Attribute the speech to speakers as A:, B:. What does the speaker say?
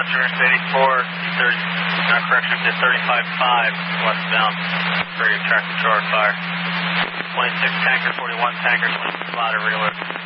A: Interstate 84, 35.5 westbound. Radio track control fire. 26 tanker, 41 tanker, 26 ladder, reload.